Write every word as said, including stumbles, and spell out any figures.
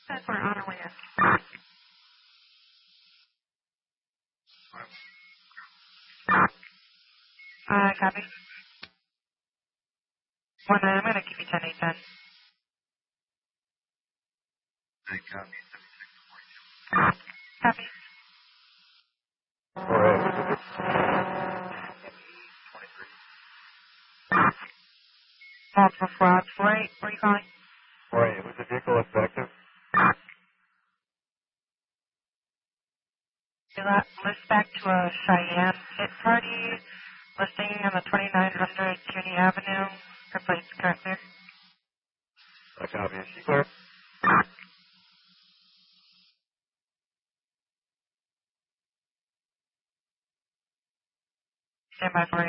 That's where on our way in. Uh, copy. One, I'm going to keep you ten eight ten. Hey, copy. Copy. All right. Multiple squads. four eight, where are you calling? All right, was the vehicle effective? List back to a Cheyenne hit party. Listing on the twenty-nine hundred Cuny Avenue. Replace current clear. I copy. Is she clear? Stand by for you.